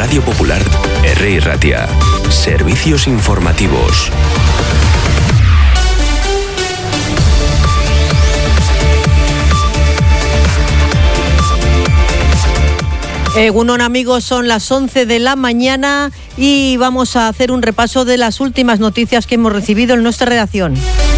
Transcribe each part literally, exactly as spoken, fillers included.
Radio Popular, R I Ratia. Servicios informativos. Egunon, amigos, son las once de la mañana y vamos a hacer un repaso de las últimas noticias que hemos recibido en nuestra redacción.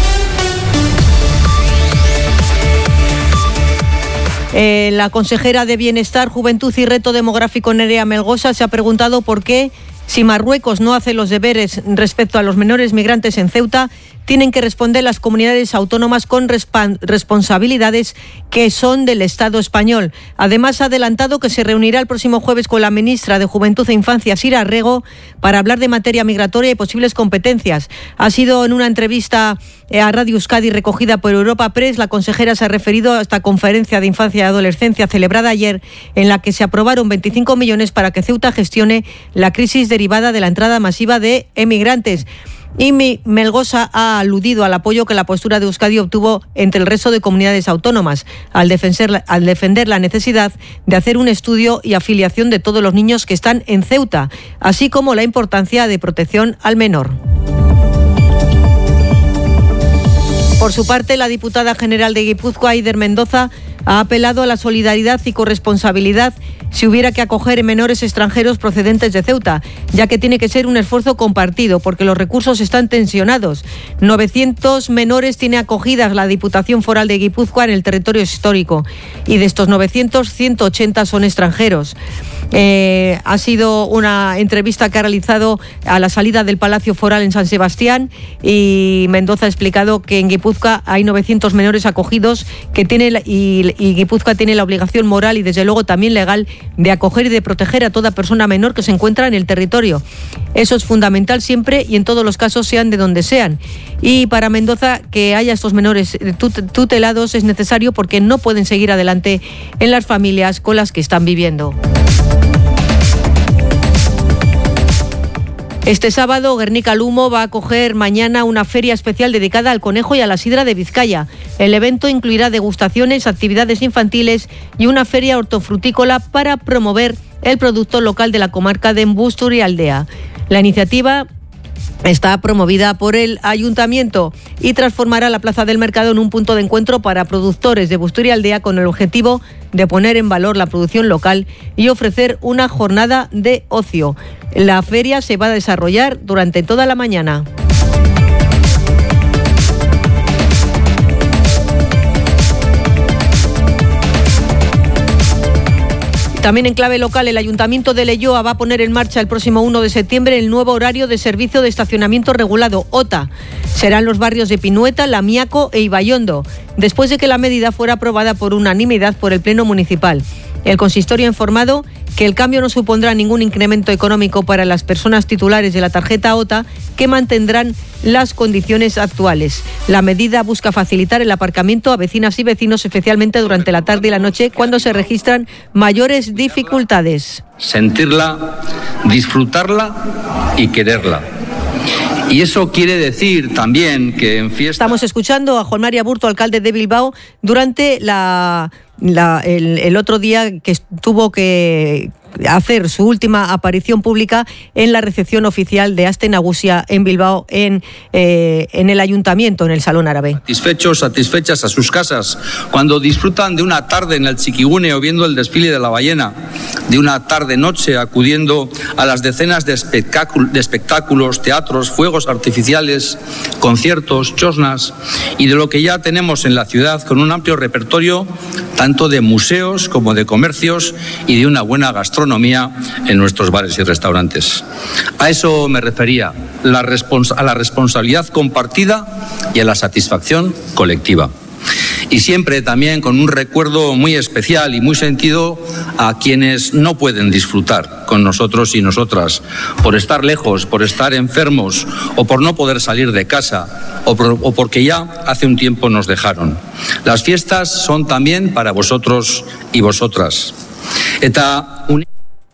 Eh, la consejera de Bienestar, Juventud y Reto Demográfico, Nerea Melgosa, se ha preguntado por qué, si Marruecos no hace los deberes respecto a los menores migrantes en Ceuta, tienen que responder las comunidades autónomas con responsabilidades que son del Estado español. Además, ha adelantado que se reunirá el próximo jueves con la ministra de Juventud e Infancia, Sira Rego, para hablar de materia migratoria y posibles competencias. Ha sido en una entrevista a Radio Euskadi recogida por Europa Press. La consejera se ha referido a esta conferencia de infancia y adolescencia celebrada ayer, en la que se aprobaron veinticinco millones para que Ceuta gestione la crisis derivada de la entrada masiva de emigrantes. Y Melgosa ha aludido al apoyo que la postura de Euskadi obtuvo entre el resto de comunidades autónomas, al defender, al defender la necesidad de hacer un estudio y afiliación de todos los niños que están en Ceuta, así como la importancia de protección al menor. Por su parte, la diputada general de Guipúzcoa, Aider Mendoza, ha apelado a la solidaridad y corresponsabilidad si hubiera que acoger menores extranjeros procedentes de Ceuta, ya que tiene que ser un esfuerzo compartido porque los recursos están tensionados. novecientos menores tiene acogidas la Diputación Foral de Guipúzcoa en el territorio histórico y de estos novecientos, ciento ochenta son extranjeros. Eh, ha sido una entrevista que ha realizado a la salida del Palacio Foral en San Sebastián y Mendoza ha explicado que en Guipúzcoa hay novecientos menores acogidos que tiene y, y Guipúzcoa tiene la obligación moral y desde luego también legal de acoger y de proteger a toda persona menor que se encuentra en el territorio. Eso es fundamental siempre y en todos los casos, sean de donde sean. Y para Mendoza, que haya estos menores tutelados es necesario porque no pueden seguir adelante en las familias con las que están viviendo. Este sábado, Guernica Lumo va a acoger mañana una feria especial dedicada al conejo y a la sidra de Vizcaya. El evento incluirá degustaciones, actividades infantiles y una feria hortofrutícola para promover el producto local de la comarca de Embusturialdea. La iniciativa está promovida por el Ayuntamiento y transformará la Plaza del Mercado en un punto de encuentro para productores de Busturialdea con el objetivo de poner en valor la producción local y ofrecer una jornada de ocio. La feria se va a desarrollar durante toda la mañana. También en clave local, el Ayuntamiento de Leioa va a poner en marcha el próximo uno de septiembre el nuevo horario de servicio de estacionamiento regulado, O T A. Serán los barrios de Pinueta, Lamiaco e Ibaiondo, después de que la medida fuera aprobada por unanimidad por el Pleno Municipal. El consistorio ha informado que el cambio no supondrá ningún incremento económico para las personas titulares de la tarjeta O T A, que mantendrán las condiciones actuales. La medida busca facilitar el aparcamiento a vecinas y vecinos, especialmente durante la tarde y la noche, cuando se registran mayores dificultades. Sentirla, disfrutarla y quererla. Y eso quiere decir también que en fiesta... Estamos escuchando a Juan María Burto, alcalde de Bilbao, durante la, la, el, el otro día que tuvo que hacer su última aparición pública en la recepción oficial de Aste Nagusia en Bilbao, en, eh, en el Ayuntamiento, en el Salón Árabe. Satisfechos, satisfechas a sus casas, cuando disfrutan de una tarde en el Txikigune o viendo el desfile de la ballena, de una tarde-noche acudiendo a las decenas de, espectáculos, de espectáculos, teatros, fuegos artificiales, conciertos, chosnas y de lo que ya tenemos en la ciudad con un amplio repertorio tanto de museos como de comercios y de una buena gastronomía en nuestros bares y restaurantes. A eso me refería, la respons- a la responsabilidad compartida y a la satisfacción colectiva. Y siempre también con un recuerdo muy especial y muy sentido a quienes no pueden disfrutar con nosotros y nosotras, por estar lejos, por estar enfermos o por no poder salir de casa o, por, o porque ya hace un tiempo nos dejaron. Las fiestas son también para vosotros y vosotras. Eta un...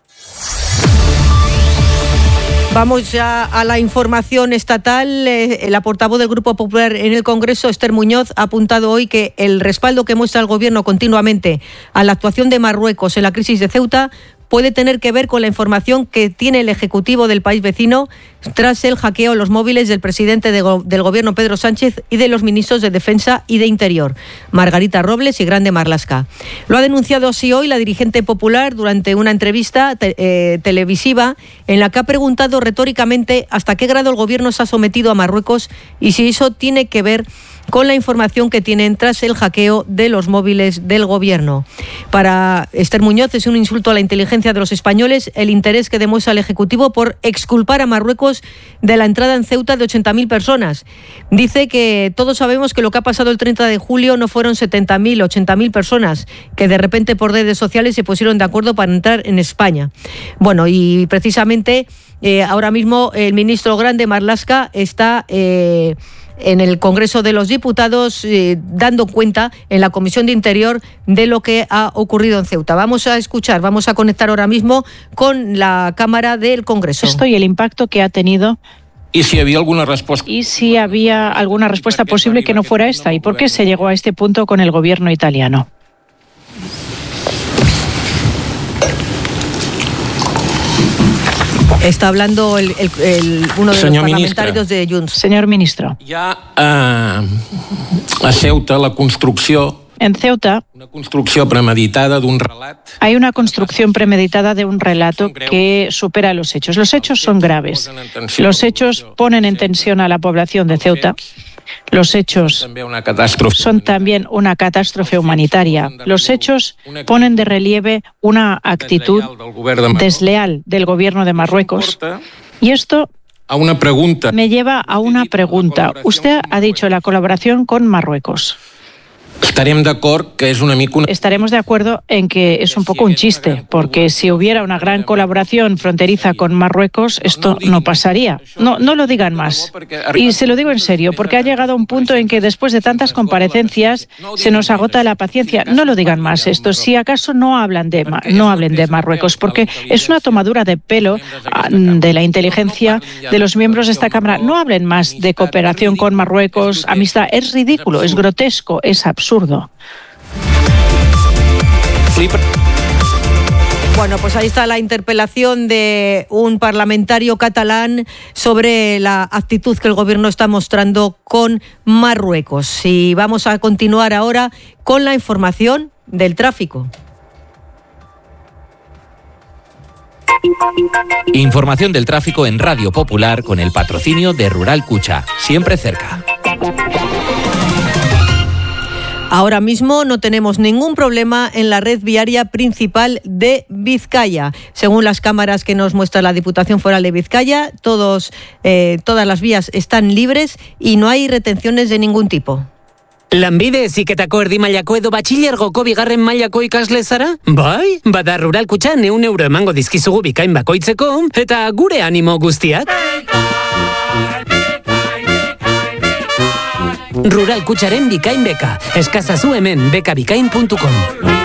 Vamos ya a la información estatal. Eh, la portavoz del Grupo Popular en el Congreso, Esther Muñoz, ha apuntado hoy que el respaldo que muestra el Gobierno continuamente a la actuación de Marruecos en la crisis de Ceuta puede tener que ver con la información que tiene el Ejecutivo del país vecino tras el hackeo a los móviles del presidente de go- del Gobierno, Pedro Sánchez, y de los ministros de Defensa y de Interior, Margarita Robles y Grande Marlaska. Lo ha denunciado así hoy la dirigente popular durante una entrevista te- eh, televisiva en la que ha preguntado retóricamente hasta qué grado el Gobierno se ha sometido a Marruecos y si eso tiene que ver con la información que tienen tras el hackeo de los móviles del Gobierno. Para Esther Muñoz es un insulto a la inteligencia de los españoles el interés que demuestra el Ejecutivo por exculpar a Marruecos de la entrada en Ceuta de ochenta mil personas. Dice que todos sabemos que lo que ha pasado el treinta de julio no fueron setenta mil, ochenta mil personas que de repente por redes sociales se pusieron de acuerdo para entrar en España. Bueno, y precisamente eh, ahora mismo el ministro Grande Marlaska está Eh, en el Congreso de los Diputados, eh, dando cuenta en la Comisión de Interior de lo que ha ocurrido en Ceuta. Vamos a escuchar, vamos a conectar ahora mismo con la Cámara del Congreso. Esto y el impacto que ha tenido. ¿Y si había alguna respuesta? ¿Y si había alguna respuesta posible que no fuera esta? ¿Y por qué se llegó a este punto con el gobierno italiano? Está hablando el, el, el, uno de Señor los parlamentarios ministre, de Junts. Señor ministro. Hi ha eh, a Ceuta la construcció, En Ceuta una construcció premeditada d'un relat. hay una construcción premeditada de un relato que supera los hechos. Los hechos son graves. Los hechos ponen en tensión a la población de Ceuta. Los hechos També una catàstrofe. son también una catástrofe humanitaria. Los hechos ponen de relieve una actitud del govern de Marruecos. desleal del gobierno de Marruecos. Y esto A una pregunta. me lleva a una pregunta. Usted ha dicho la colaboración con Marruecos. Estarem d'acord que és una mica una... Estaremos de acuerdo en que es un poco un chiste, porque si hubiera una gran colaboración fronteriza con Marruecos, esto no pasaría. No, no lo digan más. Y se lo digo en serio, porque ha llegado un punto en que después de tantas comparecencias se nos agota la paciencia. No lo digan más esto. Si acaso no hablan de, no hablen de Marruecos, porque es una tomadura de pelo de la inteligencia de los miembros de esta Cámara. No hablen más de cooperación con Marruecos, amistad. Es ridículo, es grotesco, es absurdo. Bueno, pues ahí está la interpelación de un parlamentario catalán sobre la actitud que el gobierno está mostrando con Marruecos. Y vamos a continuar ahora con la información del tráfico. Información del tráfico en Radio Popular con el patrocinio de Rural Cucha, siempre cerca. Ahora mismo no tenemos ningún problema en la red viaria principal de Vizcaya. Según las cámaras que nos muestra la Diputación Foral de Vizcaya, todos, eh, todas las vías están libres y no hay retenciones de ningún tipo. Lanbide heziketako erdi mailako edo batxilergoko bigarren mailako ikasle zara? Bai, bada Rural Kutxan ehun euro emango dizkizugu bikain bakoitzeko eta gure animo guztiak. Rural Kutxaren bikain beka. Eskazazu hemen bekabikain puntu com.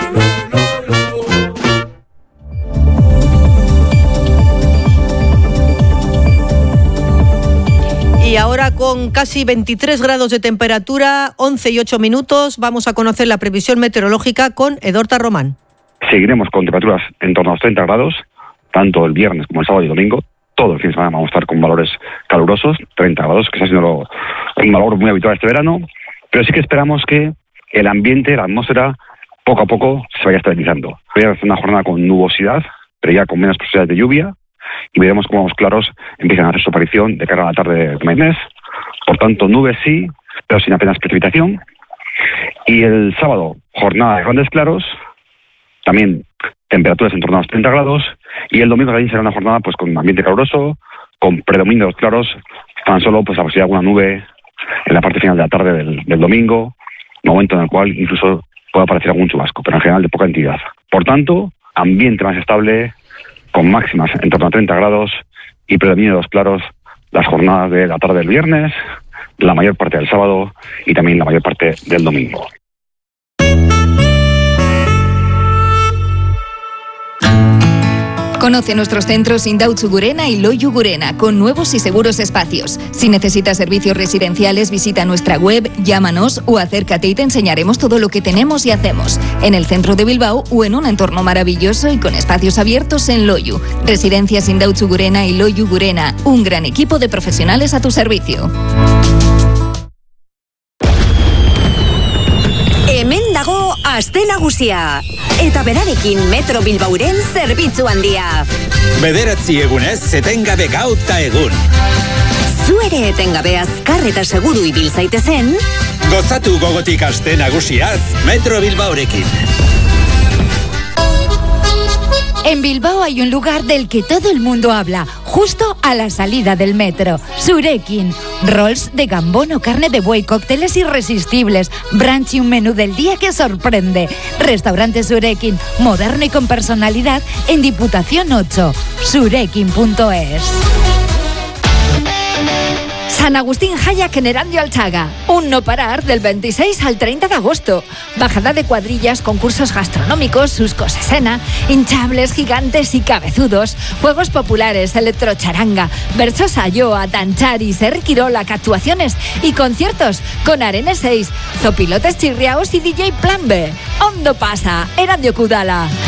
Y ahora con casi veintitrés grados de temperatura, once y ocho minutos, vamos a conocer la previsión meteorológica con Edorta Román. Seguiremos con temperaturas en torno a los treinta grados, tanto el viernes como el sábado y domingo. Todo el fin de semana vamos a estar con valores calurosos, treinta grados, que está siendo lo, un valor muy habitual este verano. Pero sí que esperamos que el ambiente, la atmósfera, poco a poco se vaya estabilizando. Hoy va a ser una jornada con nubosidad, pero ya con menos posibilidades de lluvia, y veremos cómo los claros empiezan a hacer su aparición de cara a la tarde del mes. Por tanto, nubes sí, pero sin apenas precipitación. Y el sábado, jornada de grandes claros, también temperaturas en torno a los treinta grados, y el domingo también será una jornada pues con ambiente caluroso, con predominio de los claros, tan solo pues la posibilidad de alguna nube en la parte final de la tarde del, del domingo, momento en el cual incluso puede aparecer algún chubasco, pero en general de poca entidad. Por tanto, ambiente más estable, con máximas en torno a treinta grados y predominio de los claros las jornadas de la tarde del viernes, la mayor parte del sábado y también la mayor parte del domingo. Conoce nuestros centros Indautxu Gurena y Loiu Gurena, con nuevos y seguros espacios. Si necesitas servicios residenciales, visita nuestra web, llámanos o acércate y te enseñaremos todo lo que tenemos y hacemos. En el centro de Bilbao o en un entorno maravilloso y con espacios abiertos en Loiu. Residencias Indautxu Gurena y Loiu Gurena, un gran equipo de profesionales a tu servicio. Hemen dago aste nagusia. Eta berarekin Metro Bilbauren zerbitzu handia. Bederatzi egunez, etengabe gaur ta egun. Zu ere etengabe azkar eta seguru ibil zaitezen. Gozatu gogotik aste nagusiaz, Metro Bilbaurekin. En Bilbao hay un lugar del que todo el mundo habla, justo a la salida del metro. Surekin. Rolls de gambón o carne de buey, cócteles irresistibles, brunch y un menú del día que sorprende. Restaurante Surekin, moderno y con personalidad, en Diputación ocho. surekin punto es. San Agustín Hayak en Erandio Alchaga. Un no parar del veintiséis al treinta de agosto. Bajada de cuadrillas, concursos gastronómicos, suscos escena, hinchables, gigantes y cabezudos, juegos populares, electrocharanga, versos ayoa, danchari, serquirolac, actuaciones y conciertos con Arene seis, zopilotes chirriaos y D J Plan B. Ondo pasa, Erandio Kudala.